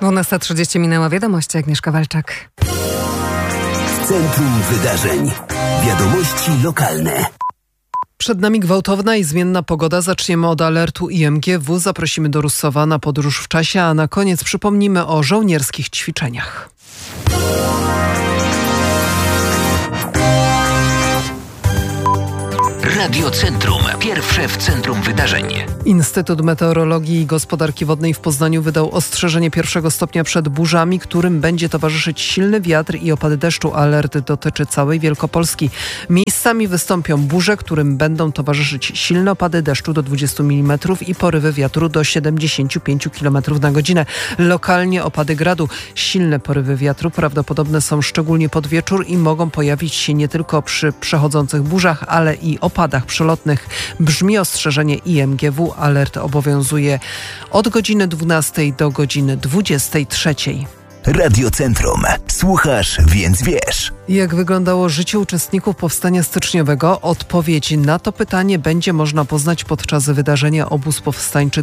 12:30 minęła wiadomości, Agnieszka Walczak. W centrum wydarzeń. Wiadomości lokalne. Przed nami gwałtowna i zmienna pogoda. Zaczniemy od alertu IMGW. Zaprosimy do Russowa na podróż w czasie, a na koniec przypomnimy o żołnierskich ćwiczeniach. Radio Centrum. Pierwsze w centrum wydarzeń. Instytut Meteorologii i Gospodarki Wodnej w Poznaniu wydał ostrzeżenie 1. stopnia przed burzami, którym będzie towarzyszyć silny wiatr i opady deszczu. Alert dotyczy całej Wielkopolski. Miejscami wystąpią burze, którym będą towarzyszyć silne opady deszczu do 20 mm i porywy wiatru do 75 km na godzinę. Lokalnie opady gradu. Silne porywy wiatru prawdopodobne są szczególnie pod wieczór i mogą pojawić się nie tylko przy przechodzących burzach, ale i opadach przelotnych. Brzmi ostrzeżenie IMGW. Alert obowiązuje od godziny 12 do godziny 23. Radio Centrum. Słuchasz, więc wiesz. Jak wyglądało życie uczestników powstania styczniowego? Odpowiedź na to pytanie będzie można poznać podczas wydarzenia Obóz Powstańczy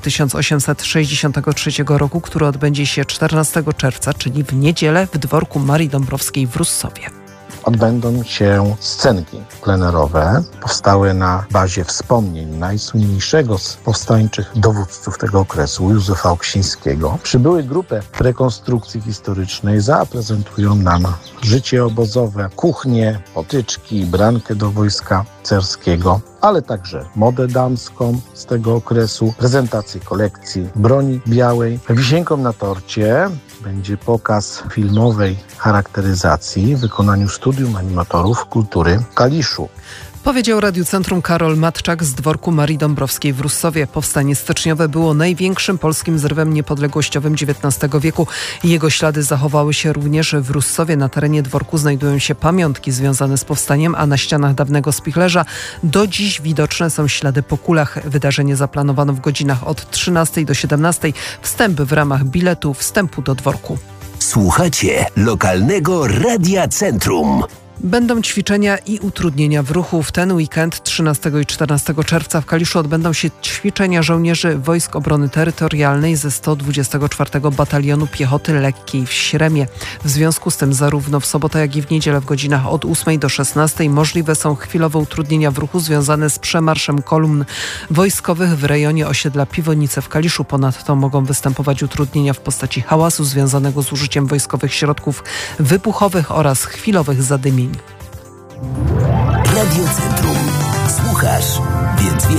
1863 roku, które odbędzie się 14 czerwca, czyli w niedzielę w dworku Marii Dąbrowskiej w Russowie. Odbędą się scenki plenerowe, powstałe na bazie wspomnień najsłynniejszego z powstańczych dowódców tego okresu, Józefa Oksińskiego. Przybyły grupy rekonstrukcji historycznej zaprezentują nam życie obozowe, kuchnię, potyczki, brankę do wojska carskiego, ale także modę damską z tego okresu, prezentację kolekcji broni białej. Wisienką na torcie będzie pokaz filmowej charakteryzacji w wykonaniu Studium Animatorów Kultury w Kaliszu. Powiedział Radiu Centrum Karol Matczak z dworku Marii Dąbrowskiej w Russowie. Powstanie styczniowe było największym polskim zrywem niepodległościowym XIX wieku. Jego ślady zachowały się również w Russowie. Na terenie dworku znajdują się pamiątki związane z powstaniem, a na ścianach dawnego spichlerza do dziś widoczne są ślady po kulach. Wydarzenie zaplanowano w godzinach od 13 do 17. Wstęp w ramach biletu wstępu do dworku. Słuchacie lokalnego Radia Centrum. Będą ćwiczenia i utrudnienia w ruchu. W ten weekend 13 i 14 czerwca w Kaliszu odbędą się ćwiczenia żołnierzy Wojsk Obrony Terytorialnej ze 124 Batalionu Piechoty Lekkiej w Śremie. W związku z tym zarówno w sobotę, jak i w niedzielę w godzinach od 8 do 16 możliwe są chwilowe utrudnienia w ruchu związane z przemarszem kolumn wojskowych w rejonie osiedla Piwonice w Kaliszu. Ponadto mogą występować utrudnienia w postaci hałasu związanego z użyciem wojskowych środków wybuchowych oraz chwilowych zadymień. Radio Centrum. Słuchasz, więc wiesz.